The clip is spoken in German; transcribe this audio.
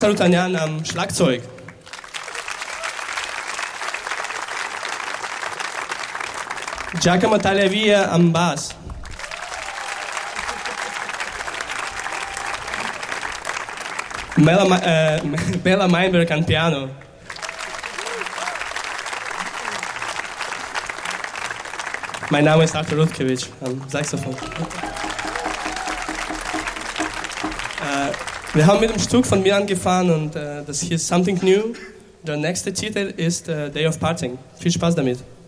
Sarutanian am Schlagzeug. Giacomo Tagliavia am Bass. Bella Meinberg am Piano. Mein Name ist Artur Rutkiewicz am Saxophon. Wir haben mit dem Stück von mir angefangen und das hier ist Something New. Der nächste Titel ist Day of Parting. Viel Spaß damit.